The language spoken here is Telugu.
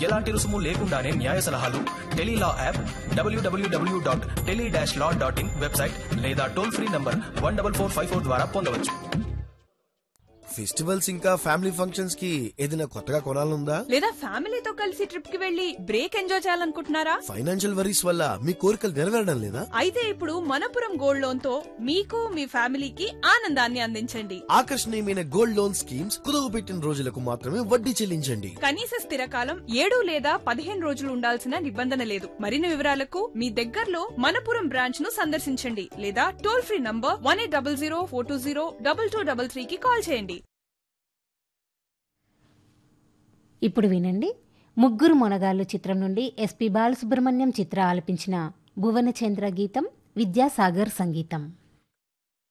ఎలాంటి రుసుము లేకుండానే న్యాయ సలహాలు టెలీలా యాప్, www.tele-law.in వెబ్సైట్ లేదా టోల్ ఫ్రీ నంబర్ 14454 ద్వారా పొందవచ్చు. ఫెస్టివల్స్ ఇంకా ఫ్యామిలీ ఫంక్షన్స్ కి ఏదైనా కొత్తగా కొనాలనుందా? లేదా ఫ్యామిలీతో కలిసి ట్రిప్ కి వెళ్లి బ్రేక్ ఎంజాయ్ చేయాలనుకుంటున్నారా? ఫైనాన్షియల్ వరీస్ వల్ల మీ కోరికలు నెరవేరడం లేదా? అయితే ఇప్పుడు మనపురం గోల్డ్ లోన్ తో మీకు మీ ఫ్యామిలీకి ఆనందాన్ని అందించండి. ఆకర్షణీయమైన గోల్డ్ లోన్ స్కీమ్స్, కుదువ పెట్టిన రోజులకు మాత్రమే వడ్డీ చెల్లించండి. కనీస స్థిర కాలం 7 లేదా 15 రోజులు ఉండాల్సిన నిబంధన లేదు. మరిన్ని వివరాలకు మీ దగ్గరలో మనపురం బ్రాంచ్ ను సందర్శించండి లేదా టోల్ ఫ్రీ నంబర్ 1800-420-2233 కి కాల్ చేయండి. ఇప్పుడు వినండి, ముగ్గురు మొనగాళ్ళు చిత్రం నుండి ఎస్పి బాలసుబ్రహ్మణ్యం చిత్ర ఆలపించిన భువనచంద్ర గీతం, విద్యాసాగర్ సంగీతం.